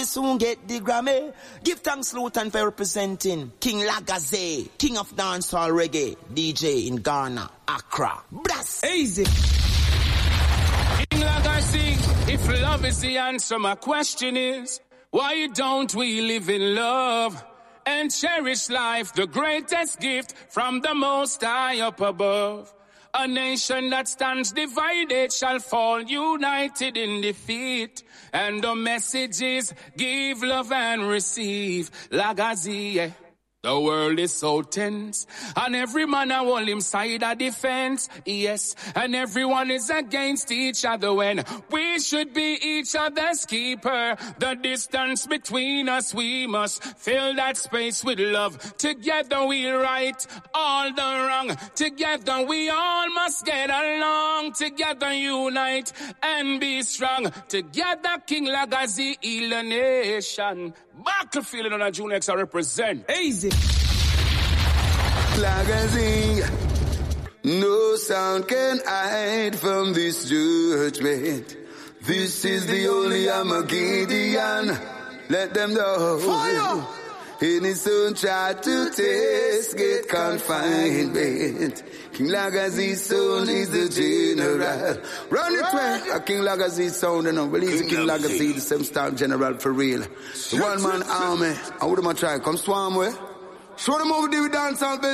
we soon get the Grammy. Give thanks, Luton, for representing King Lagaze, King of Dancehall Reggae, DJ in Ghana, Accra. Bless. Easy. King Lagaze, if love is the answer, my question is, why don't we live in love and cherish life, the greatest gift from the Most High up above? A nation that stands divided shall fall united in defeat. And the message is give love and receive. Lagazi, yeah. The world is so tense, and every man a hold him side a defense, yes, and everyone is against each other when we should be each other's keeper. The distance between us, we must fill that space with love. Together we right all the wrong, together we all must get along, together unite and be strong, together King Lagazi heal the nation. Battlefield on a June X I represent. Easy. Lagazi, no sound can hide from this judgment. This is the only Armageddon. Let them know. Fire! Any son try to test, get confinement. King Lagazi's son is the general. Run it way. A King Lagazi's sound, and I believe the King Lagazi, the same star general for real. The one man army. I would have try. Come swarm way. Show them over the dance on